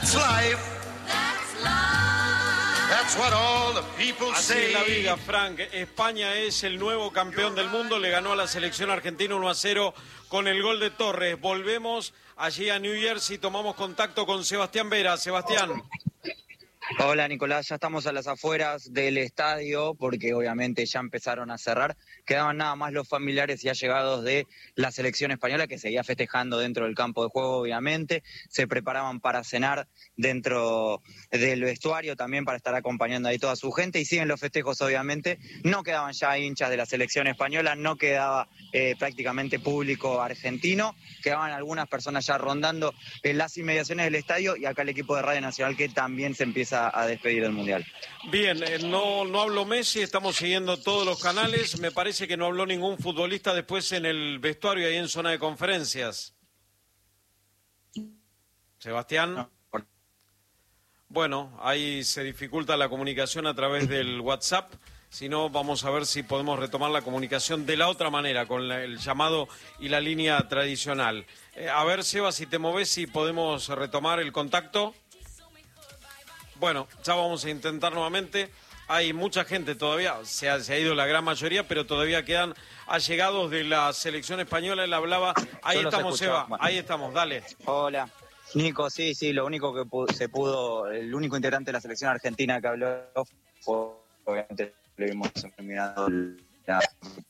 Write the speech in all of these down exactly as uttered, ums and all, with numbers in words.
That's life. That's what all the people Así say. es la vida, Frank. España es el nuevo campeón del mundo. Le ganó a la selección argentina uno a cero con el gol de Torres. Volvemos allí a New Jersey. Tomamos contacto con Sebastián Vera. Sebastián. Hola Nicolás, ya estamos a las afueras del estadio porque obviamente ya empezaron a cerrar. Quedaban nada más los familiares y allegados de la selección española que seguía festejando dentro del campo de juego obviamente. Se preparaban para cenar dentro del vestuario también para estar acompañando ahí toda su gente y siguen los festejos obviamente. No quedaban ya hinchas de la selección española, no quedaba eh, prácticamente público argentino. Quedaban algunas personas ya rondando en las inmediaciones del estadio y acá el equipo de Radio Nacional que también se empieza a despedir del Mundial. Bien, eh, no, no habló Messi, estamos siguiendo todos los canales. Me parece que no habló ningún futbolista después en el vestuario ahí en zona de conferencias. Sebastián. No. Bueno, ahí se dificulta la comunicación a través del WhatsApp. Si no, vamos a ver si podemos retomar la comunicación de la otra manera, con la, el llamado y la línea tradicional. Eh, a ver, Seba, si te moves, si podemos retomar el contacto. Bueno, ya vamos a intentar nuevamente. Hay mucha gente todavía, se ha, se ha ido la gran mayoría, pero todavía quedan allegados de la selección española. Él hablaba, ahí Yo los estamos, escucho. Seba, Bueno. Ahí estamos, dale. Hola. Nico, sí, sí, lo único que pu- se pudo, el único integrante de la selección argentina que habló fue, obviamente, lo vimos mirando la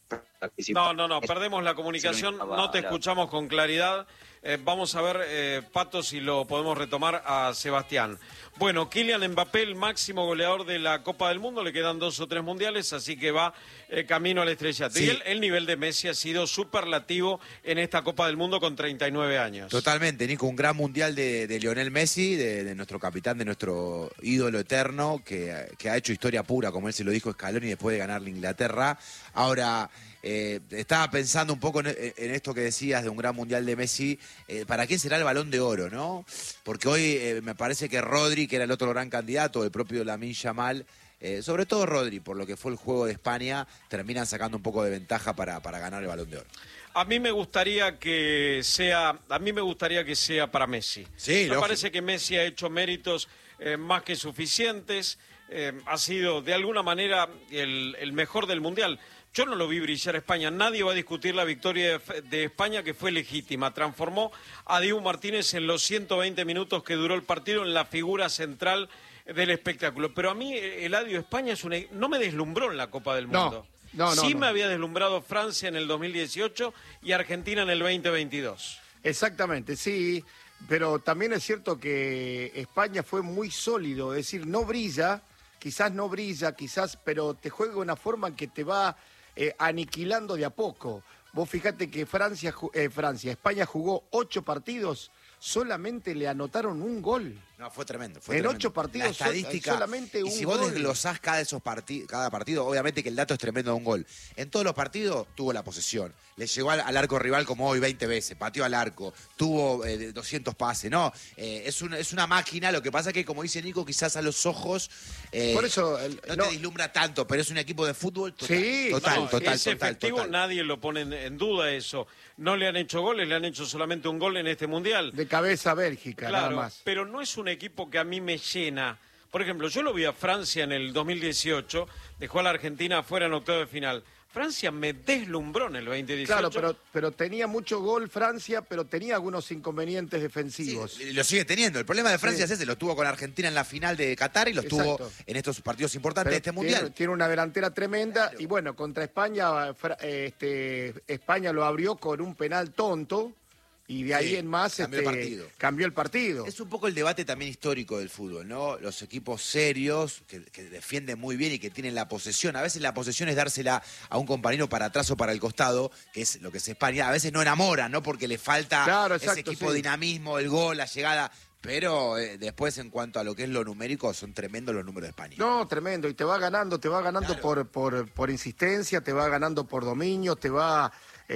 No, no, no, perdemos la comunicación, no te escuchamos con claridad. Eh, vamos a ver, eh, Pato, si lo podemos retomar a Sebastián. Bueno, Kylian Mbappé, el máximo goleador de la Copa del Mundo, le quedan dos o tres mundiales, así que va eh, camino al estrellato. Sí. Y el, el nivel de Messi ha sido superlativo en esta Copa del Mundo con treinta y nueve años. Totalmente, Nico, un gran mundial de, de Lionel Messi, de, de nuestro capitán, de nuestro ídolo eterno, que, que ha hecho historia pura, como él se lo dijo Scaloni, después de ganarle Inglaterra. Ahora, eh, estaba pensando un poco en, en esto que decías de un gran mundial de Messi. Eh, ¿Para quién será el Balón de Oro, no? Porque hoy eh, me parece que Rodri, que era el otro gran candidato, el propio Lamine Yamal, eh, sobre todo Rodri, por lo que fue el juego de España, terminan sacando un poco de ventaja para, para ganar el Balón de Oro. A mí me gustaría que sea, a mí me gustaría que sea para Messi. Sí, me lógico. parece que Messi ha hecho méritos eh, más que suficientes. Eh, ha sido de alguna manera el, el mejor del mundial. Yo no lo vi brillar a España. Nadie va a discutir la victoria de, de España, que fue legítima. Transformó a Dibu Martínez en los ciento veinte minutos que duró el partido en la figura central del espectáculo. Pero a mí, Eladio, España es una, no me deslumbró en la Copa del Mundo. No, no, no. Sí no. me había deslumbrado Francia en el dos mil dieciocho y Argentina en el veinte veintidós. Exactamente, sí, pero también es cierto que España fue muy sólido, es decir, no brilla, quizás no brilla, quizás, pero te juega de una forma en que te va eh, aniquilando de a poco. Vos fíjate que Francia, eh, Francia, España jugó ocho partidos, solamente le anotaron un gol. No, fue tremendo. Fue En tremendo. ocho partidos La estadística, sol- solamente y un si vos gol. desglosás cada, esos parti- cada partido, obviamente que el dato es tremendo de un gol. En todos los partidos tuvo la posesión. Le llegó al, al arco rival como hoy veinte veces, pateó al arco, tuvo eh, doscientos pases. No, eh, es, un, es una máquina. Lo que pasa es que, como dice Nico, quizás a los ojos eh, Por eso, el- no, no- te vislumbra tanto, pero es un equipo de fútbol total. Sí, total, No, total, es total, efectivo, total. nadie lo pone en, en duda eso. No le han hecho goles, le han hecho solamente un gol en este Mundial. De cabeza a Bélgica, Claro, nada más. pero no es un equipo que a mí me llena. Por ejemplo, yo lo vi a Francia en el dos mil dieciocho, dejó a la Argentina fuera en octavo de final. Francia me deslumbró en el veinte dieciocho. Claro, pero, pero tenía mucho gol Francia, pero tenía algunos inconvenientes Sí, defensivos. lo sigue teniendo. El problema de Francia Sí. es ese. Lo tuvo con Argentina en la final de Qatar y lo tuvo Exacto. en estos partidos importantes Pero de este Mundial. Tiene, tiene una delantera tremenda y bueno, contra España, Fra- eh, este, España lo abrió con un penal tonto y de ahí Sí, en más cambió el este, partido. cambió el partido. Es un poco el debate también histórico del fútbol, ¿no? Los equipos serios, que, que defienden muy bien y que tienen la posesión. A veces la posesión es dársela a un compañero para atrás o para el costado, que es lo que es España. A veces no enamoran, ¿no? Porque le falta Claro, ese exacto, equipo sí. dinamismo, el gol, la llegada. Pero eh, después, en cuanto a lo que es lo numérico, son tremendos los números de España. No, tremendo, y te va ganando, te va ganando Claro. por, por, por insistencia, te va ganando por dominio, te va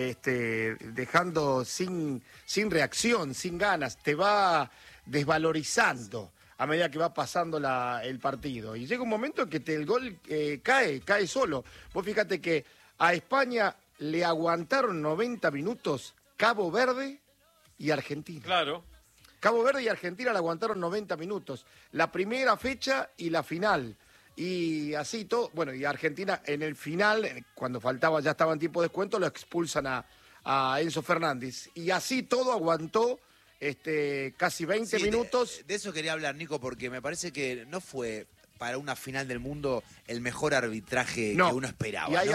este, dejando sin, sin reacción, sin ganas, te va desvalorizando a medida que va pasando la, el partido. Y llega un momento en que te, el gol eh, cae, cae solo. Vos fíjate que a España le aguantaron noventa minutos Cabo Verde y Argentina. Claro. Cabo Verde y Argentina la aguantaron noventa minutos. La primera fecha y la final. Y así todo, bueno, y Argentina en el final, cuando faltaba, ya estaba en tiempo de descuento, lo expulsan a, a Enzo Fernández. Y así todo aguantó este, casi veinte Sí, minutos. De, de eso quería hablar, Nico, porque me parece que no fue para una final del mundo el mejor arbitraje No. que uno esperaba. Y hay ¿no?